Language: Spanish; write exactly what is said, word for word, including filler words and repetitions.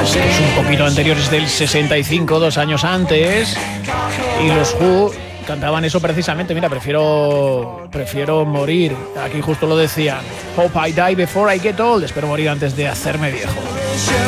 es un poquito anterior, es del sesenta y cinco, dos años antes. Y los Who cantaban eso precisamente. Mira, prefiero prefiero morir. Aquí justo lo decían. Hope I die before I get old. Espero morir antes de hacerme viejo.